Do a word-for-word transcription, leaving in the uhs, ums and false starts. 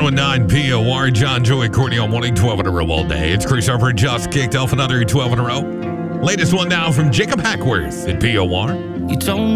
one nine P O R, John, Joey, Courtney on morning, twelve in a row all day. It's Chris Harper, just kicked off another twelve in a row. Latest one now from Jacob Hackworth at P O R. You told me